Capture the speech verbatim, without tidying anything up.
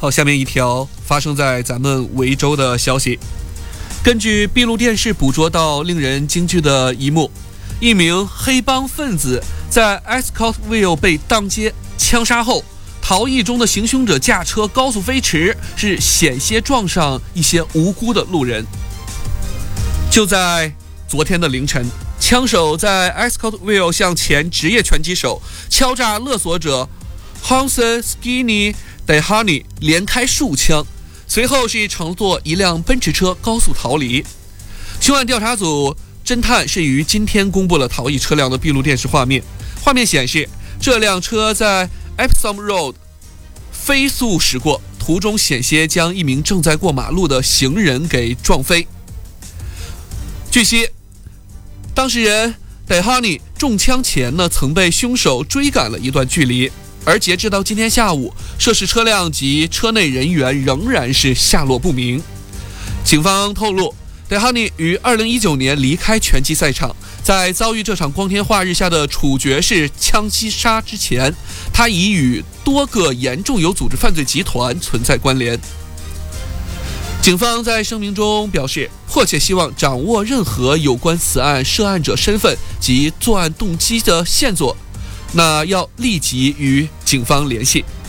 好，下面一条发生在咱们维州的消息。根据闭路电视捕捉到令人惊惧的一幕，一名黑帮分子在 Escottville 被当街枪杀后，逃逸中的行凶者驾车高速飞驰，是险些撞上一些无辜的路人。就在昨天的凌晨，枪手在 Escottville 向前职业拳击手敲诈勒索者 Hanson Skinny Dehani 连开数枪，随后是乘坐一辆奔驰车高速逃离。凶案调查组侦探是于今天公布了逃逸车辆的闭路电视画面，画面显示这辆车在 Epsom Road 飞速驶过，途中险些将一名正在过马路的行人给撞飞。据悉，当事人 Dehani 中枪前呢，曾被凶手追赶了一段距离，而截至到今天下午，涉事车辆及车内人员仍然是下落不明。警方透露，Dehani 于二零一九年离开拳击赛场，在遭遇这场光天化日下的处决式枪击杀之前，他已与多个严重有组织犯罪集团存在关联。警方在声明中表示，迫切希望掌握任何有关此案涉案者身份及作案动机的线索，那要立即与警方联系。